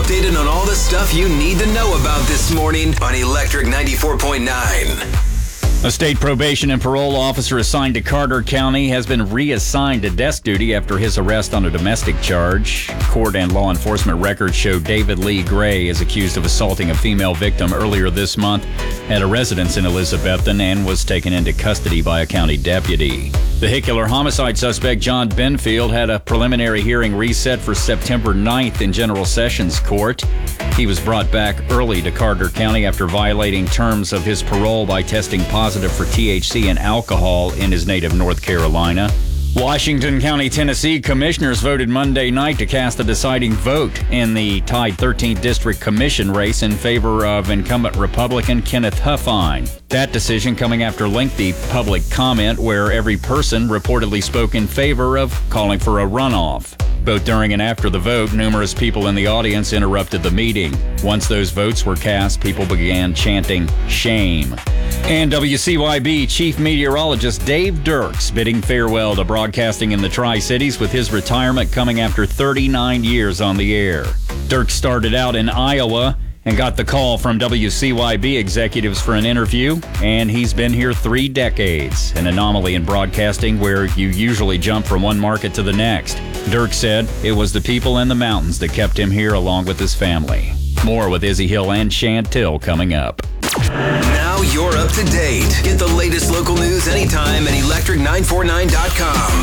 updated on all the stuff you need to know about this morning on Electric 94.9. A state probation and parole officer assigned to Carter County has been reassigned to desk duty after his arrest on a domestic charge. Court and law enforcement records show David Lee Gray is accused of assaulting a female victim earlier this month at a residence in Elizabethton and was taken into custody by a county deputy. Vehicular homicide suspect John Benfield had a preliminary hearing reset for September 9th in General Sessions Court. He was brought back early to Carter County after violating terms of his parole by testing positive for THC and alcohol in his native North Carolina. Washington County, Tennessee commissioners voted Monday night to cast a deciding vote in the tied 13th District Commission race in favor of incumbent Republican Kenneth Huffine. That decision coming after lengthy public comment where every person reportedly spoke in favor of calling for a runoff. Both during and after the vote, numerous people in the audience interrupted the meeting. Once those votes were cast, people began chanting, "Shame." And WCYB Chief Meteorologist Dave Dirks bidding farewell to broadcasting in the Tri-Cities with his retirement coming after 39 years on the air. Dirks started out in Iowa and got the call from WCYB executives for an interview, and he's been here 3 decades, an anomaly in broadcasting where you usually jump from one market to the next. Dirks said it was the people and the mountains that kept him here along with his family. More with Izzy Hill and Chantil coming up. Now you're up to date. Get the latest local news anytime at electric949.com.